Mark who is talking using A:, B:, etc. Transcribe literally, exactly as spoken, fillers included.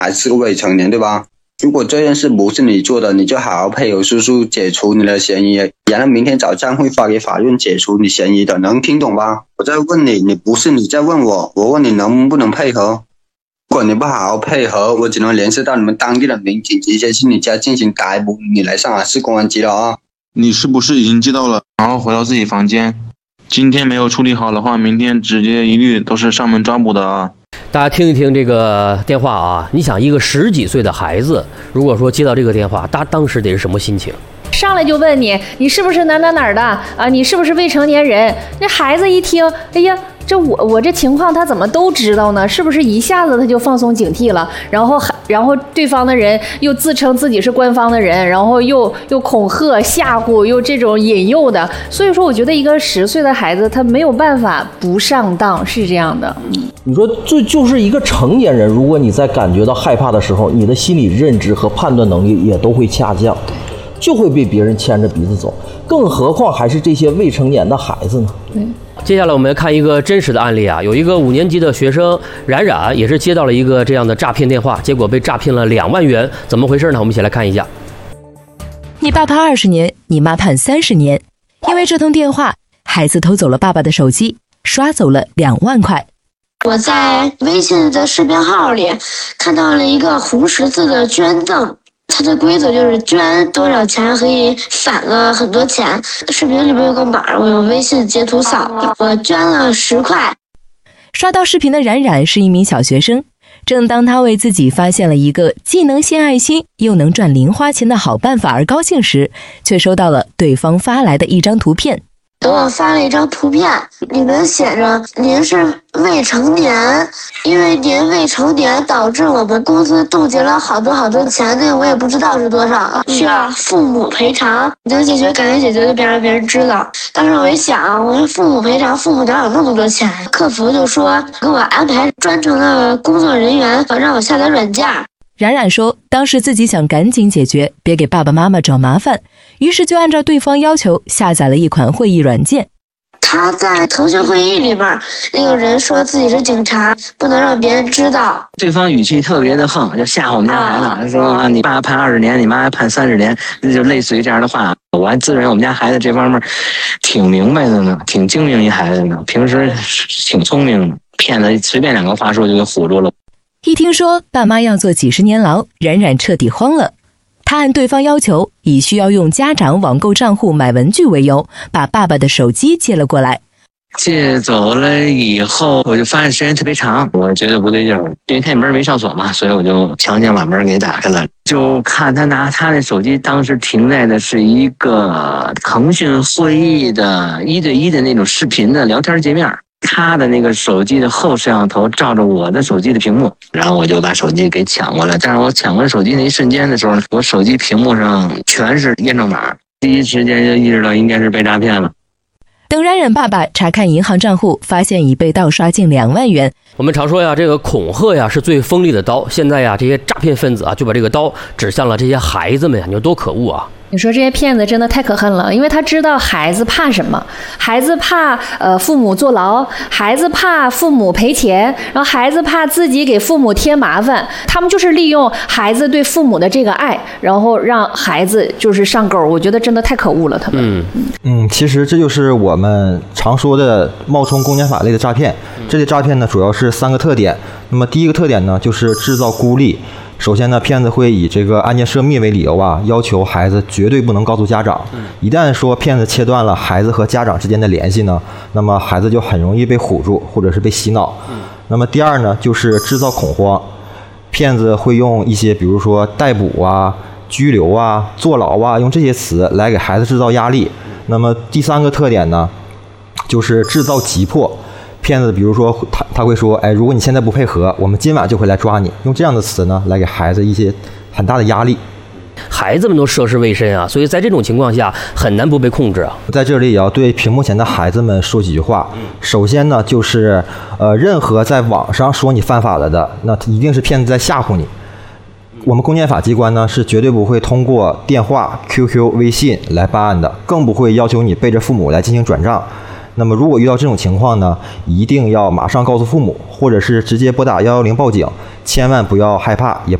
A: 还是个未成年，对吧？如果这件事不是你做的，你就好好配合叔叔解除你的嫌疑，然后明天早上会发给法院解除你嫌疑的，能听懂吧？我在问你，你不是你在问我，我问你能不能配合？如果你不好好配合，我只能联系到你们当地的民警，直接去你家进行逮捕，你来上海市公安局了啊！
B: 你是不是已经接到了？然后回到自己房间，今天没有处理好的话，明天直接一律都是上门抓捕的啊！
C: 大家听一听这个电话啊，你想一个十几岁的孩子，如果说接到这个电话，他当时得是什么心情？
D: 上来就问你，你是不是哪哪哪儿的啊？你是不是未成年人？那孩子一听，哎呀，这我我这情况他怎么都知道呢？是不是一下子他就放松警惕了？然后然后对方的人又自称自己是官方的人，然后又又恐吓吓唬，又这种引诱的。所以说，我觉得一个十岁的孩子他没有办法不上当，是这样的。
E: 你说这就是一个成年人，如果你在感觉到害怕的时候，你的心理认知和判断能力也都会下降，就会被别人牵着鼻子走，更何况还是这些未成年的孩子呢？
D: 嗯，
C: 接下来我们看一个真实的案例啊，有一个五年级的学生冉冉也是接到了一个这样的诈骗电话，结果被诈骗了两万元，怎么回事呢？我们一起来看一下。
F: 你爸判二十年，你妈判三十年，因为这通电话，孩子偷走了爸爸的手机，刷走了两万块。
G: 我在微信的视频号里看到了一个红十字的捐赠，它的规则就是捐多少钱可以返了很多钱。视频里面有个码，我用微信截图扫，我捐了十块。
F: 刷到视频的冉冉是一名小学生，正当他为自己发现了一个既能献爱心又能赚零花钱的好办法而高兴时，却收到了对方发来的一张图片。
G: 给我发了一张图片，里面写着您是未成年，因为您未成年导致我们公司冻结了好多好多钱，那个我也不知道是多少，需要父母赔偿。能解决赶紧解决，就别让别人知道。当时我一想，我说父母赔偿，父母哪有那么多钱？客服就说给我安排专程的工作人员，让我下载软件。
F: 冉冉说，当时自己想赶紧解决，别给爸爸妈妈找麻烦，于是就按照对方要求下载了一款会议软件。
G: 他在腾讯会议里面，那个人说自己是警察，不能让别人知道。
H: 对方语气特别的横，就吓唬我们家孩子，他说啊，你爸判二十年，你妈判三十年，就类似于这样的话。我还自认我们家孩子这方面挺明白的呢，挺精明一孩子呢，平时挺聪明的，骗子随便两个话术就给唬住了。
F: 一听说爸妈要坐几十年牢，冉冉彻底慌了。他按对方要求，以需要用家长网购账户买文具为由，把爸爸的手机借了过来。
H: 借走了以后，我就发现时间特别长，我觉得不对劲儿，因为他门没上锁嘛，所以我就强行把门给打开了。就看他拿他的手机，当时停在的是一个腾讯会议的一对一的那种视频的聊天界面。他的那个手机的后摄像头照着我的手机的屏幕，然后我就把手机给抢过来。但是我抢过来手机那一瞬间的时候，我手机屏幕上全是验证码，第一时间就意识到应该是被诈骗了。
F: 等冉冉爸爸查看银行账户，发现已被盗刷近两万元。
C: 我们常说呀，这个恐吓呀是最锋利的刀。现在呀，这些诈骗分子啊就把这个刀指向了这些孩子们呀，你说多可恶啊！
D: 你说这些骗子真的太可恨了，因为他知道孩子怕什么，孩子怕呃父母坐牢，孩子怕父母赔钱，然后孩子怕自己给父母添麻烦，他们就是利用孩子对父母的这个爱，然后让孩子就是上钩。我觉得真的太可恶了，他们。
I: 嗯嗯，其实这就是我们常说的冒充公检法类的诈骗。这类诈骗呢，主要是三个特点。那么第一个特点呢，就是制造孤立。首先呢，骗子会以这个案件涉密为理由啊，要求孩子绝对不能告诉家长。一旦说骗子切断了孩子和家长之间的联系呢，那么孩子就很容易被唬住，或者是被洗脑。那么第二呢，就是制造恐慌。骗子会用一些比如说逮捕啊、拘留啊、坐牢啊，用这些词来给孩子制造压力。那么第三个特点呢，就是制造急迫。骗子比如说他他会说，哎，如果你现在不配合，我们今晚就会来抓你，用这样的词呢来给孩子一些很大的压力。
C: 孩子们都涉世未深啊，所以在这种情况下很难不被控制啊。
I: 在这里也要对屏幕前的孩子们说几句话。首先呢，就是呃，任何在网上说你犯法了的，那一定是骗子在吓唬你。我们公检法机关呢是绝对不会通过电话、Q Q、微信来办案的，更不会要求你背着父母来进行转账。 那么如果遇到这种情况呢，一定要马上告诉父母，或者是直接拨打一一零报警，千万不要害怕，也